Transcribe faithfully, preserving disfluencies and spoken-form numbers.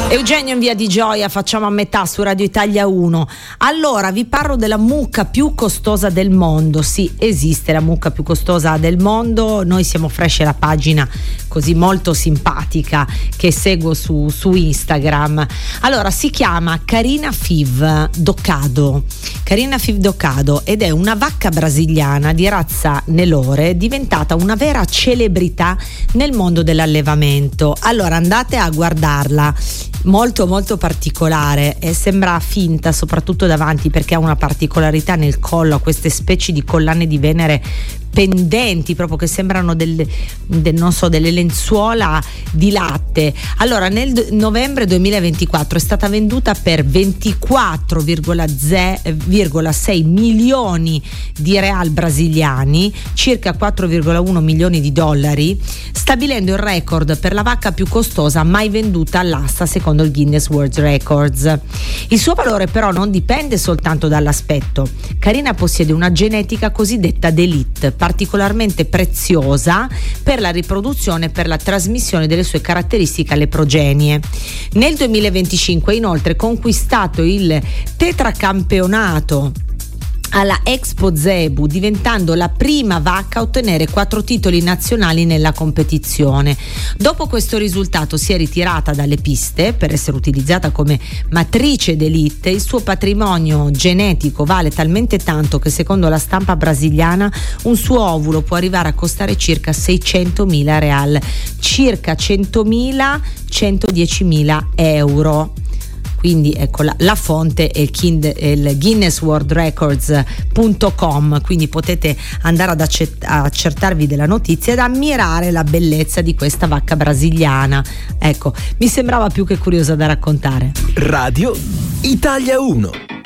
Eugenio in via di Gioia, facciamo a metà su Radio Italia uno. Allora, vi parlo della mucca più costosa del mondo. Sì, esiste la mucca più costosa del mondo. Noi siamo Fresh, la pagina così molto simpatica che seguo su, su Instagram. Allora, si chiama Carina Fiv Doccado. Carina Fiv Doccado ed è una vacca brasiliana di razza Nelore, diventata una vera celebrità nel mondo dell'allevamento. Allora, andate a guardarla. Molto molto particolare e sembra finta soprattutto davanti, perché ha una particolarità nel collo, ha queste specie di collane di Venere pendenti proprio che sembrano delle, del, non so, delle lenzuola di latte. Allora, nel novembre duemilaventiquattro è stata venduta per ventiquattro virgola sei milioni di real brasiliani, circa quattro virgola uno milioni di dollari, stabilendo il record per la vacca più costosa mai venduta all'asta secondo il Guinness World Records. Il suo valore però non dipende soltanto dall'aspetto. Carina possiede una genetica cosiddetta d'élite, particolarmente preziosa per la riproduzione e per la trasmissione delle sue caratteristiche alle progenie. Nel duemilaventicinque ha inoltre conquistato il tetracampionato alla Expo Zebu, diventando la prima vacca a ottenere quattro titoli nazionali nella competizione. Dopo questo risultato si è ritirata dalle piste per essere utilizzata come matrice d'élite. Il suo patrimonio genetico vale talmente tanto che secondo la stampa brasiliana un suo ovulo può arrivare a costare circa seicentomila real, circa centomila centodiecimila euro. Quindi ecco, la, la fonte è il, kind, il Guinness World Records punto com, quindi potete andare ad accett- accertarvi della notizia ed ammirare la bellezza di questa vacca brasiliana. Ecco, mi sembrava più che curiosa da raccontare. Radio Italia uno.